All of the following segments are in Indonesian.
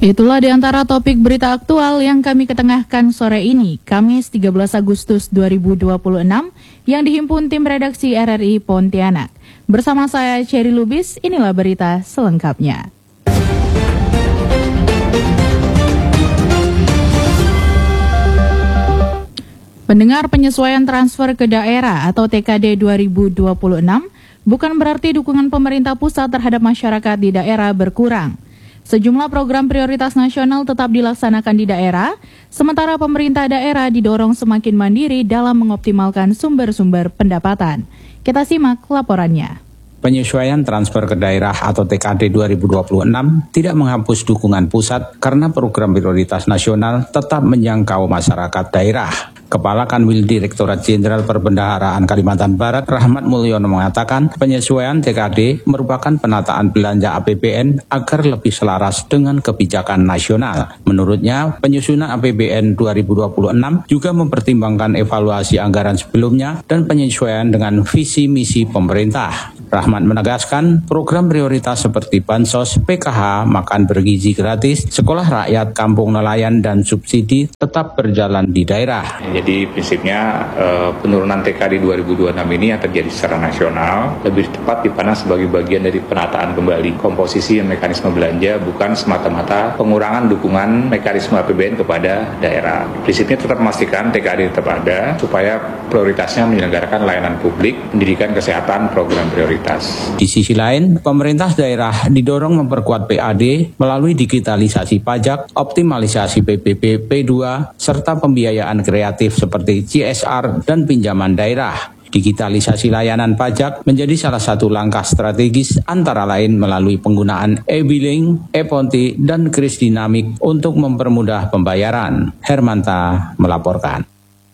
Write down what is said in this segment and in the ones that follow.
Itulah di antara topik berita aktual yang kami ketengahkan sore ini, Kamis 13 Agustus 2026, yang dihimpun tim redaksi RRI Pontianak. Bersama saya, Cherry Lubis, inilah berita selengkapnya. Pendengar, penyesuaian transfer ke daerah atau TKD 2026 bukan berarti dukungan pemerintah pusat terhadap masyarakat di daerah berkurang. Sejumlah program prioritas nasional tetap dilaksanakan di daerah, sementara pemerintah daerah didorong semakin mandiri dalam mengoptimalkan sumber-sumber pendapatan. Kita simak laporannya. Penyesuaian transfer ke daerah atau TKD 2026 tidak menghapus dukungan pusat karena program prioritas nasional tetap menjangkau masyarakat daerah. Kepala Kanwil Direktorat Jenderal Perbendaharaan Kalimantan Barat, Rahmat Mulyono mengatakan penyesuaian TKD merupakan penataan belanja APBN agar lebih selaras dengan kebijakan nasional. Menurutnya, penyusunan APBN 2026 juga mempertimbangkan evaluasi anggaran sebelumnya dan penyesuaian dengan visi misi pemerintah. Rahmat menegaskan program prioritas seperti Bansos, PKH, makan bergizi gratis, sekolah rakyat, kampung nelayan, dan subsidi tetap berjalan di daerah. Jadi prinsipnya penurunan TKD 2026 ini yang terjadi secara nasional lebih tepat dipandang sebagai bagian dari penataan kembali komposisi mekanisme belanja, bukan semata-mata pengurangan dukungan mekanisme APBN kepada daerah. Prinsipnya tetap memastikan TKD tetap ada supaya prioritasnya menyelenggarakan layanan publik, pendidikan, kesehatan, program prioritas. Di sisi lain, pemerintah daerah didorong memperkuat PAD melalui digitalisasi pajak, optimalisasi PPP P2, serta pembiayaan kreatif seperti CSR dan pinjaman daerah. Digitalisasi layanan pajak menjadi salah satu langkah strategis antara lain melalui penggunaan e-billing, e-ponti, dan kris dinamik untuk mempermudah pembayaran. Hermanta melaporkan.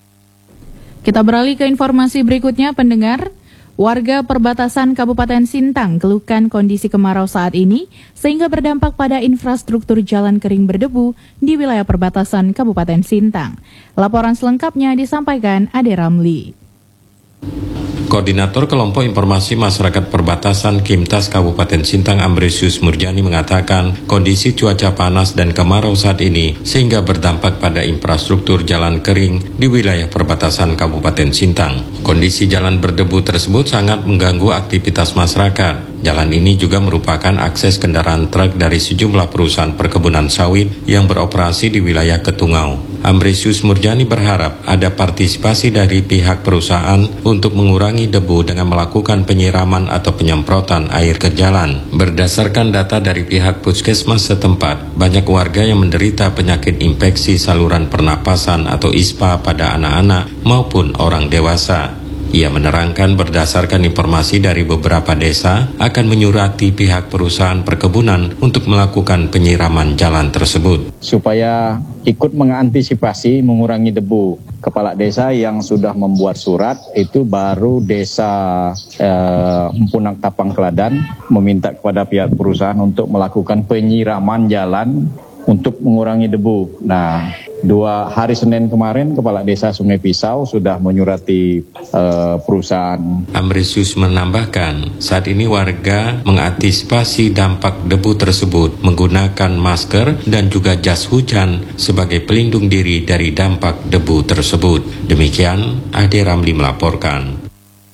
Kita beralih ke informasi berikutnya, pendengar. Warga perbatasan Kabupaten Sintang keluhkan kondisi kemarau saat ini sehingga berdampak pada infrastruktur jalan kering berdebu di wilayah perbatasan Kabupaten Sintang. Laporan selengkapnya disampaikan Ade Ramli. Koordinator Kelompok Informasi Masyarakat Perbatasan Kimtas Kabupaten Sintang Ambresius Murjani mengatakan kondisi cuaca panas dan kemarau saat ini sehingga berdampak pada infrastruktur jalan kering di wilayah perbatasan Kabupaten Sintang. Kondisi jalan berdebu tersebut sangat mengganggu aktivitas masyarakat. Jalan ini juga merupakan akses kendaraan truk dari sejumlah perusahaan perkebunan sawit yang beroperasi di wilayah Ketungau. Ambresius Murjani berharap ada partisipasi dari pihak perusahaan untuk mengurangi debu dengan melakukan penyiraman atau penyemprotan air ke jalan. Berdasarkan data dari pihak puskesmas setempat, banyak warga yang menderita penyakit infeksi saluran pernapasan atau ISPA pada anak-anak maupun orang dewasa. Ia menerangkan berdasarkan informasi dari beberapa desa akan menyurati pihak perusahaan perkebunan untuk melakukan penyiraman jalan tersebut. Supaya ikut mengantisipasi mengurangi debu. Kepala desa yang sudah membuat surat itu baru desa Empunak Tapang Keladan meminta kepada pihak perusahaan untuk melakukan penyiraman jalan untuk mengurangi debu. Nah, 2 hari Senin kemarin Kepala Desa Sungai Pisau sudah menyurati perusahaan. Ambresius menambahkan, saat ini warga mengantisipasi dampak debu tersebut menggunakan masker dan juga jas hujan sebagai pelindung diri dari dampak debu tersebut. Demikian, Ade Ramli melaporkan.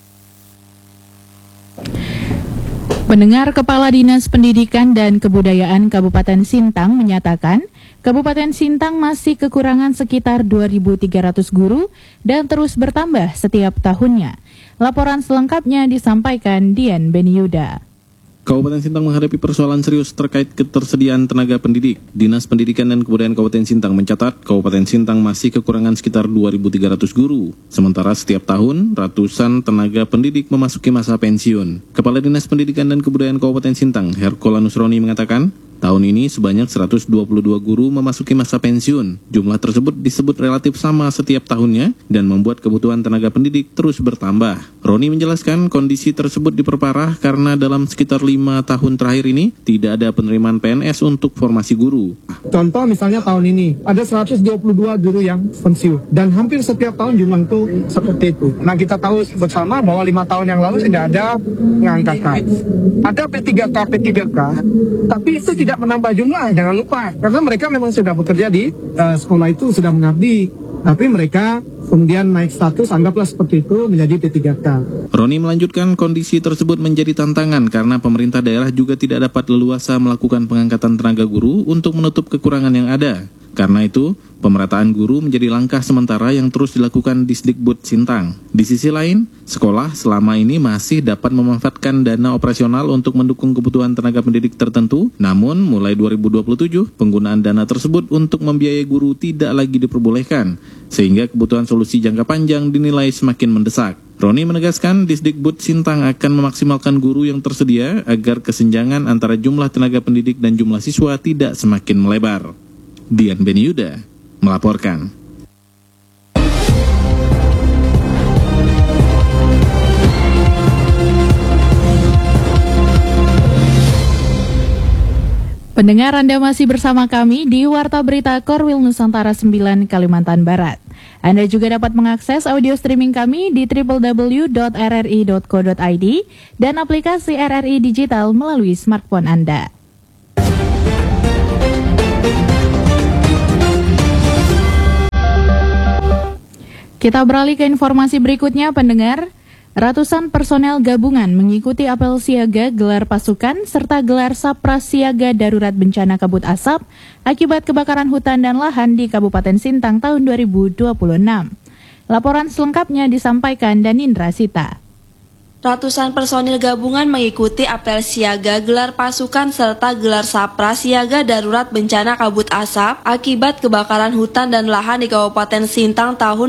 Pendengar, Kepala Dinas Pendidikan dan Kebudayaan Kabupaten Sintang menyatakan Kabupaten Sintang masih kekurangan sekitar 2.300 guru dan terus bertambah setiap tahunnya. Laporan selengkapnya disampaikan Dian Beniuda. Kabupaten Sintang menghadapi persoalan serius terkait ketersediaan tenaga pendidik. Dinas Pendidikan dan Kebudayaan Kabupaten Sintang mencatat Kabupaten Sintang masih kekurangan sekitar 2.300 guru. Sementara setiap tahun, ratusan tenaga pendidik memasuki masa pensiun. Kepala Dinas Pendidikan dan Kebudayaan Kabupaten Sintang, Herkola Nusroni mengatakan, tahun ini sebanyak 122 guru memasuki masa pensiun. Jumlah tersebut disebut relatif sama setiap tahunnya dan membuat kebutuhan tenaga pendidik terus bertambah. Roni menjelaskan kondisi tersebut diperparah karena dalam sekitar 5 tahun terakhir ini tidak ada penerimaan PNS untuk formasi guru. Contoh misalnya tahun ini ada 122 guru yang pensiun dan hampir setiap tahun jumlah itu seperti itu. Nah, kita tahu bersama bahwa 5 tahun yang lalu tidak ada pengangkatan. Ada P3K, tapi itu tidak tidak menambah jumlah, jangan lupa. Karena mereka memang sudah bekerja di sekolah itu, sudah mengabdi. Tapi mereka kemudian naik status, anggaplah seperti itu, menjadi P3K. Roni melanjutkan kondisi tersebut menjadi tantangan karena pemerintah daerah juga tidak dapat leluasa melakukan pengangkatan tenaga guru untuk menutup kekurangan yang ada. Karena itu, pemerataan guru menjadi langkah sementara yang terus dilakukan Disdikbud Sintang. Di sisi lain, sekolah selama ini masih dapat memanfaatkan dana operasional untuk mendukung kebutuhan tenaga pendidik tertentu, namun mulai 2027, penggunaan dana tersebut untuk membiayai guru tidak lagi diperbolehkan, sehingga kebutuhan solusi jangka panjang dinilai semakin mendesak. Roni menegaskan Disdikbud Sintang akan memaksimalkan guru yang tersedia agar kesenjangan antara jumlah tenaga pendidik dan jumlah siswa tidak semakin melebar. Dian Beniuda melaporkan. Pendengar, Anda masih bersama kami di Warta Berita Korwil Nusantara 9 Kalimantan Barat. Anda juga dapat mengakses audio streaming kami di www.rri.co.id dan aplikasi RRI Digital melalui smartphone Anda. Kita beralih ke informasi berikutnya, pendengar. Ratusan personel gabungan mengikuti apel siaga gelar pasukan serta gelar sapra siaga darurat bencana kabut asap akibat kebakaran hutan dan lahan di Kabupaten Sintang tahun 2026. Laporan selengkapnya disampaikan Danindra Sita. Ratusan personil gabungan mengikuti apel siaga gelar pasukan serta gelar sapra siaga darurat bencana kabut asap akibat kebakaran hutan dan lahan di Kabupaten Sintang tahun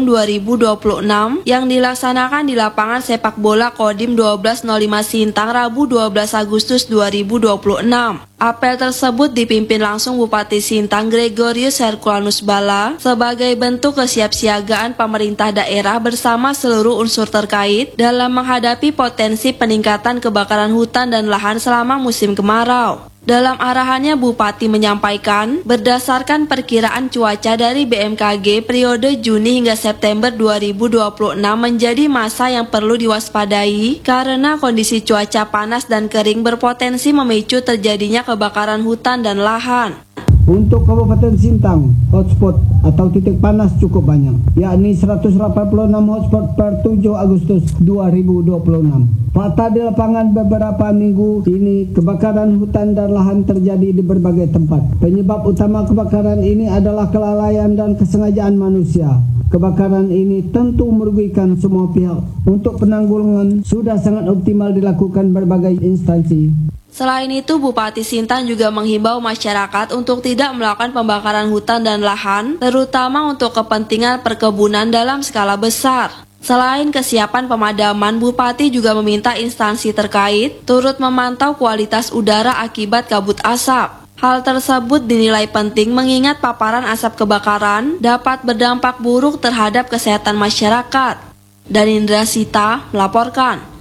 2026 yang dilaksanakan di lapangan sepak bola Kodim 1205 Sintang Rabu 12 Agustus 2026. Apel tersebut dipimpin langsung Bupati Sintang Gregorius Herculanus Bala sebagai bentuk kesiapsiagaan pemerintah daerah bersama seluruh unsur terkait dalam menghadapi potensi peningkatan kebakaran hutan dan lahan selama musim kemarau. Dalam arahannya, Bupati menyampaikan, berdasarkan perkiraan cuaca dari BMKG periode Juni hingga September 2026 menjadi masa yang perlu diwaspadai karena kondisi cuaca panas dan kering berpotensi memicu terjadinya kebakaran hutan dan lahan. Untuk Kabupaten Sintang, hotspot atau titik panas cukup banyak, yakni 186 hotspot per 7 Agustus 2026. Fakta di lapangan beberapa minggu ini, kebakaran hutan dan lahan terjadi di berbagai tempat. Penyebab utama kebakaran ini adalah kelalaian dan kesengajaan manusia. Kebakaran ini tentu merugikan semua pihak. Untuk penanggulangan sudah sangat optimal dilakukan berbagai instansi. Selain itu, Bupati Sintang juga menghimbau masyarakat untuk tidak melakukan pembakaran hutan dan lahan, terutama untuk kepentingan perkebunan dalam skala besar. Selain kesiapan pemadaman, Bupati juga meminta instansi terkait turut memantau kualitas udara akibat kabut asap. Hal tersebut dinilai penting mengingat paparan asap kebakaran dapat berdampak buruk terhadap kesehatan masyarakat. Danindra Sita melaporkan.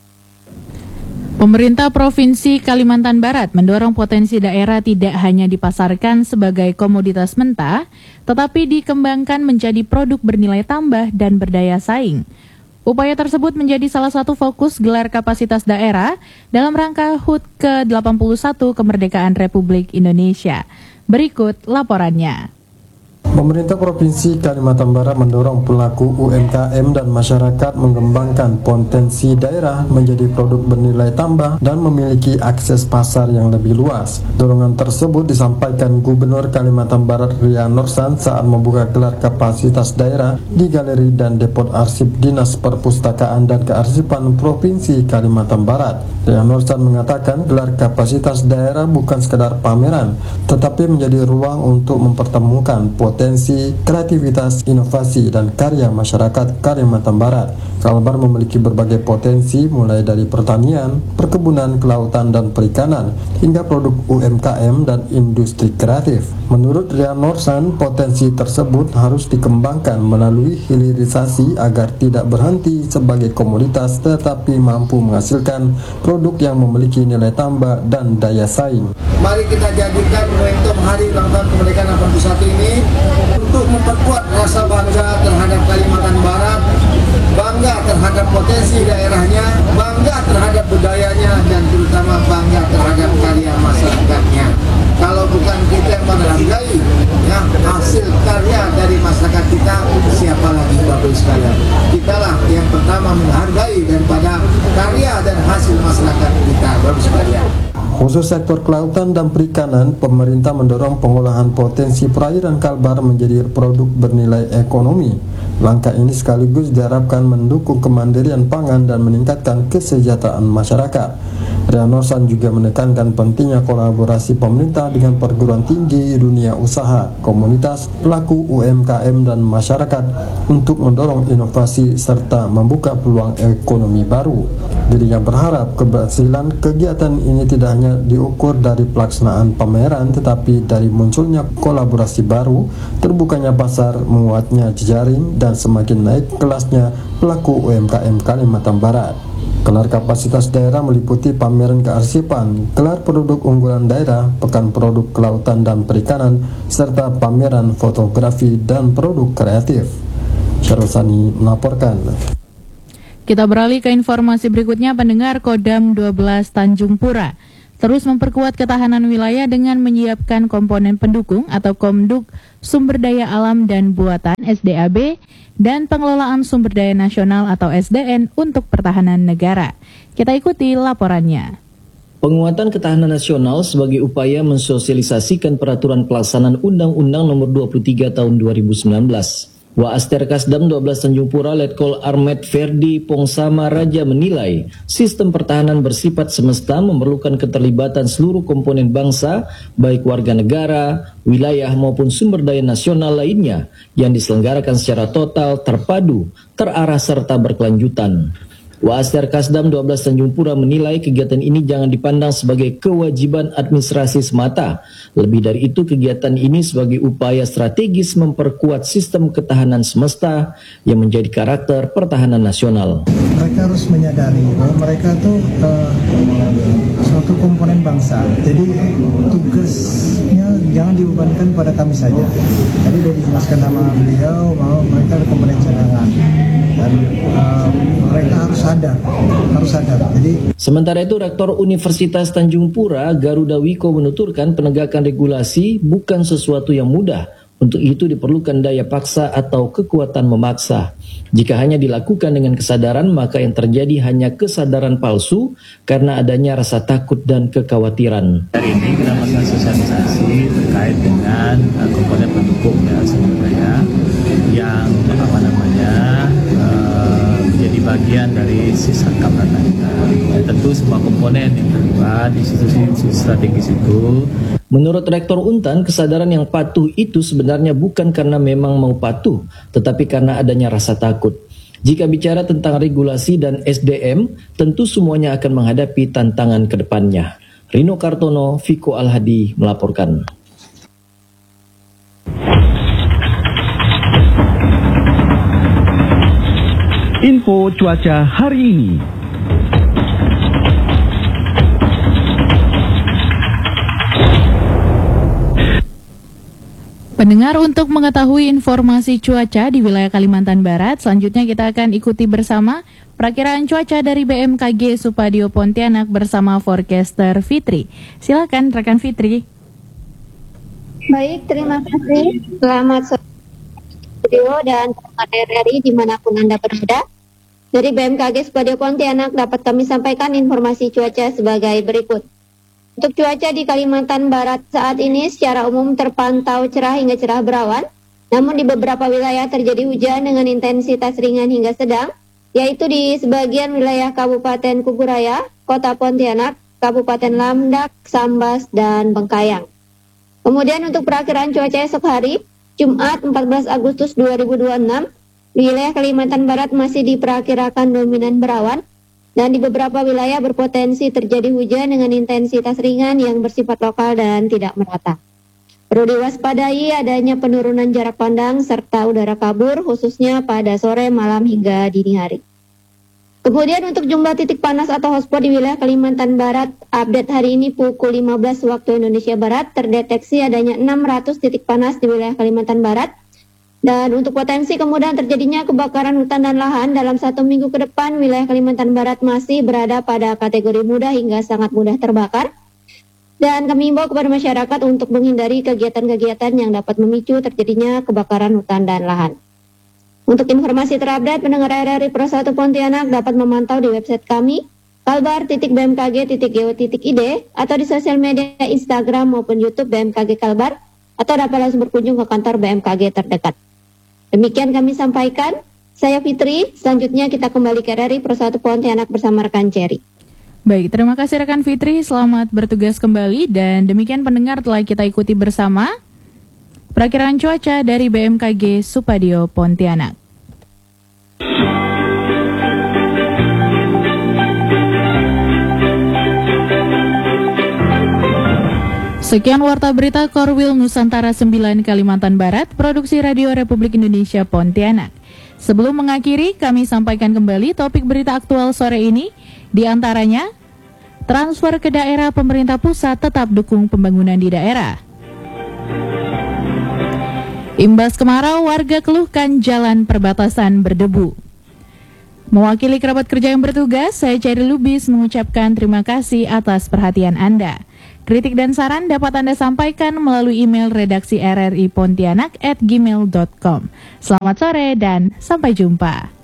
Pemerintah Provinsi Kalimantan Barat mendorong potensi daerah tidak hanya dipasarkan sebagai komoditas mentah, tetapi dikembangkan menjadi produk bernilai tambah dan berdaya saing. Upaya tersebut menjadi salah satu fokus gelar kapasitas daerah dalam rangka HUT ke-81 Kemerdekaan Republik Indonesia. Berikut laporannya. Pemerintah Provinsi Kalimantan Barat mendorong pelaku UMKM dan masyarakat mengembangkan potensi daerah menjadi produk bernilai tambah dan memiliki akses pasar yang lebih luas. Dorongan tersebut disampaikan Gubernur Kalimantan Barat Ria Nursan saat membuka gelar kapasitas daerah di Galeri dan Depot Arsip Dinas Perpustakaan dan Kearsipan Provinsi Kalimantan Barat. Ria Nursan mengatakan gelar kapasitas daerah bukan sekadar pameran, tetapi menjadi ruang untuk mempertemukan potensi, kreativitas, inovasi, dan karya masyarakat Kalimantan Barat. Kalbar memiliki berbagai potensi mulai dari pertanian, perkebunan, kelautan, dan perikanan, hingga produk UMKM dan industri kreatif. Menurut Ria Nursan, potensi tersebut harus dikembangkan melalui hilirisasi agar tidak berhenti sebagai komoditas tetapi mampu menghasilkan produk yang memiliki nilai tambah dan daya saing. Mari kita jadikan momentum Hari Ulang Tahun Kemerdekaan 81 ini untuk memperkuat rasa bangga terhadap Kalimantan Barat, bangga terhadap potensi daerahnya, bangga terhadap budayanya, dan terutama bangga terhadap karya masyarakatnya. Khusus sektor kelautan dan perikanan, pemerintah mendorong pengolahan potensi perairan Kalbar menjadi produk bernilai ekonomi. Langkah ini sekaligus diharapkan mendukung kemandirian pangan dan meningkatkan kesejahteraan masyarakat. Rianosan juga menekankan pentingnya kolaborasi pemerintah dengan perguruan tinggi, dunia usaha, komunitas, pelaku UMKM dan masyarakat untuk mendorong inovasi serta membuka peluang ekonomi baru. Dirinya berharap keberhasilan kegiatan ini tidak hanya diukur dari pelaksanaan pameran, tetapi dari munculnya kolaborasi baru, terbukanya pasar, menguatnya jejaring, dan semakin naik kelasnya pelaku UMKM Kalimantan Barat. Gelar kapasitas daerah meliputi pameran kearsipan, gelar produk unggulan daerah, pekan produk kelautan dan perikanan, serta pameran fotografi dan produk kreatif. Syarulsani melaporkan. Kita beralih ke informasi berikutnya. Pendengar, Kodam 12 Tanjung Pura terus memperkuat ketahanan wilayah dengan menyiapkan komponen pendukung atau Komduk Sumber Daya Alam dan Buatan SDAB dan Pengelolaan Sumber Daya Nasional atau SDN untuk pertahanan negara. Kita ikuti laporannya. Penguatan ketahanan nasional sebagai upaya mensosialisasikan peraturan pelaksanaan Undang-Undang Nomor 23 Tahun 2019. Waasterkasdam 12 Tanjung Pura Letkol Armet Ferdi Pongsama Raja menilai sistem pertahanan bersifat semesta memerlukan keterlibatan seluruh komponen bangsa, baik warga negara, wilayah maupun sumber daya nasional lainnya yang diselenggarakan secara total, terpadu, terarah serta berkelanjutan. Waasterkasdam 12 Tanjung Pura menilai kegiatan ini jangan dipandang sebagai kewajiban administrasi semata. Lebih dari itu, kegiatan ini sebagai upaya strategis memperkuat sistem ketahanan semesta yang menjadi karakter pertahanan nasional. Mereka harus menyadari bahwa mereka itu suatu komponen bangsa. Jadi tugasnya jangan dibebankan pada kami saja. Tadi sudah dijelaskan nama beliau bahwa mereka ada komponen cadangan. Dan mereka harus sadar. Jadi, sementara itu, Rektor Universitas Tanjung Pura Garuda Wiko menuturkan penegakan regulasi bukan sesuatu yang mudah. Untuk itu diperlukan daya paksa atau kekuatan memaksa. Jika hanya dilakukan dengan kesadaran, maka yang terjadi hanya kesadaran palsu karena adanya rasa takut dan kekhawatiran. Hari ini kita melakukan sosialisasi terkait dengan komponen pendukung ya sebenarnya yang menjadi bagian dari Sisakam tadi. Tentu semua komponen yang terlibat institusi strategis itu. Menurut Rektor Untan, kesadaran yang patuh itu sebenarnya bukan karena memang mau patuh, tetapi karena adanya rasa takut. Jika bicara tentang regulasi dan SDM, tentu semuanya akan menghadapi tantangan ke depannya. Rino Kartono, Viko Alhadi melaporkan. Info cuaca hari ini. Pendengar, untuk mengetahui informasi cuaca di wilayah Kalimantan Barat, selanjutnya kita akan ikuti bersama perakiraan cuaca dari BMKG Supadio Pontianak bersama forecaster Fitri. Silakan rekan Fitri. Baik, terima kasih. Selamat sore dan pendengar RRI dimanapun Anda berada. Dari BMKG Supadio Pontianak dapat kami sampaikan informasi cuaca sebagai berikut. Untuk cuaca di Kalimantan Barat saat ini secara umum terpantau cerah hingga cerah berawan, namun di beberapa wilayah terjadi hujan dengan intensitas ringan hingga sedang, yaitu di sebagian wilayah Kabupaten Kuburaya, Kota Pontianak, Kabupaten Lamdak, Sambas, dan Bengkayang. Kemudian untuk perakiraan cuaca esok hari, Jumat 14 Agustus 2026, wilayah Kalimantan Barat masih diperkirakan dominan berawan, dan di beberapa wilayah berpotensi terjadi hujan dengan intensitas ringan yang bersifat lokal dan tidak merata. Perlu diwaspadai adanya penurunan jarak pandang serta udara kabur khususnya pada sore, malam hingga dini hari. Kemudian untuk jumlah titik panas atau hotspot di wilayah Kalimantan Barat, update hari ini pukul 15 waktu Indonesia Barat terdeteksi adanya 600 titik panas di wilayah Kalimantan Barat. Dan untuk potensi kemudahan terjadinya kebakaran hutan dan lahan dalam 1 minggu ke depan, wilayah Kalimantan Barat masih berada pada kategori mudah hingga sangat mudah terbakar. Dan kami himbau kepada masyarakat untuk menghindari kegiatan-kegiatan yang dapat memicu terjadinya kebakaran hutan dan lahan. Untuk informasi terupdate, pendengar RRI Pro 1 Pontianak dapat memantau di website kami kalbar.bmkg.go.id atau di sosial media Instagram maupun YouTube BMKG Kalbar, atau dapat langsung berkunjung ke kantor BMKG terdekat. Demikian kami sampaikan. Saya Fitri. Selanjutnya kita kembali ke RRI Persatu Pontianak bersama rekan Cherry. Baik, terima kasih rekan Fitri. Selamat bertugas kembali. Dan demikian pendengar telah kita ikuti bersama perakiraan cuaca dari BMKG Supadio Pontianak. Sekian Warta Berita Korwil Nusantara 9 Kalimantan Barat, Produksi Radio Republik Indonesia Pontianak. Sebelum mengakhiri, kami sampaikan kembali topik berita aktual sore ini, di antaranya, transfer ke daerah pemerintah pusat tetap dukung pembangunan di daerah. Imbas kemarau, warga keluhkan jalan perbatasan berdebu. Mewakili kerabat kerja yang bertugas, saya Cherry Lubis mengucapkan terima kasih atas perhatian Anda. Kritik dan saran dapat Anda sampaikan melalui email redaksi rripontianak@gmail.com. Selamat sore dan sampai jumpa.